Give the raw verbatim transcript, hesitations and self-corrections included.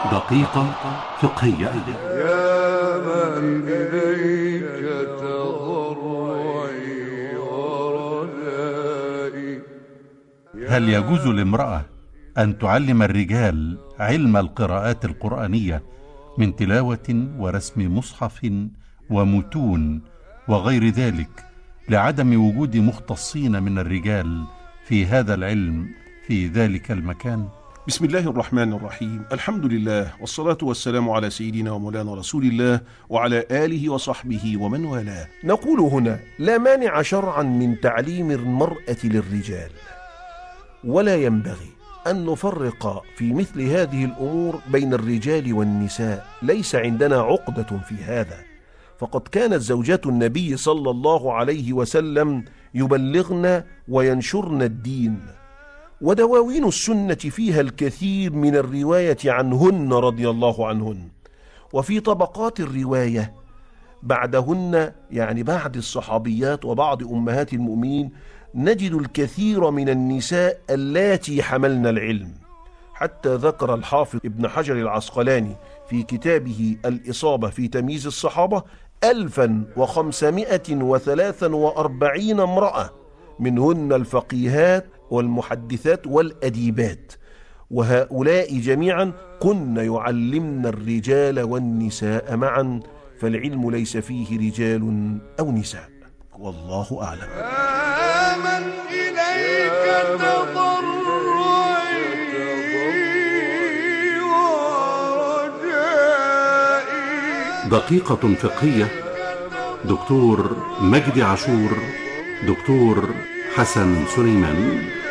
دقيقة فقهية. يا من إليك تضرعي ورجائي. هل يجوز لامرأة أن تعلم الرجال علم القراءات القرآنية من تلاوة ورسم مصحف ومتون وغير ذلك لعدم وجود مختصين من الرجال في هذا العلم في ذلك المكان؟ بسم الله الرحمن الرحيم. الحمد لله والصلاة والسلام على سيدنا ومولانا رسول الله وعلى آله وصحبه ومن والاه. نقول هنا لا مانع شرعا من تعليم المرأة للرجال، ولا ينبغي أن نفرق في مثل هذه الأمور بين الرجال والنساء، ليس عندنا عقدة في هذا، فقد كانت زوجات النبي صلى الله عليه وسلم يبلغن وينشرن الدين، ودواوين السنة فيها الكثير من الرواية عنهن رضي الله عنهن. وفي طبقات الرواية بعدهن، يعني بعد الصحابيات وبعض أمهات المؤمنين، نجد الكثير من النساء اللاتي حملن العلم، حتى ذكر الحافظ ابن حجر العسقلاني في كتابه الإصابة في تمييز الصحابة ألفا وخمسمائة وثلاثا وأربعين امرأة، منهن الفقيهات والمحدثات والأديبات، وهؤلاء جميعا كن يعلمن الرجال والنساء معا، فالعلم ليس فيه رجال أو نساء، والله أعلم. من إليك تضرعي ورجائي. دقيقة فقهية. دكتور مجدي عاشور، دكتور حسن سليمان.